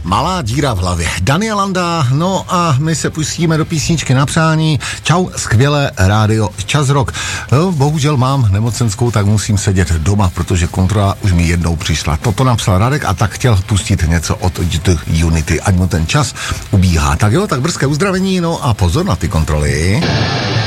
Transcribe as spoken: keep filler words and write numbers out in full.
Malá díra v hlavě. Daniel Landa, no a my se pustíme do písničky na přání. Čau, skvělé rádio Čas Rock. No, bohužel mám nemocenskou, tak musím sedět doma, protože kontrola už mi jednou přišla. Toto napsal Radek a tak chtěl pustit něco od Unity, ať mu ten čas ubíhá. Tak jo, tak brzké uzdravení, no a pozor na ty kontroly.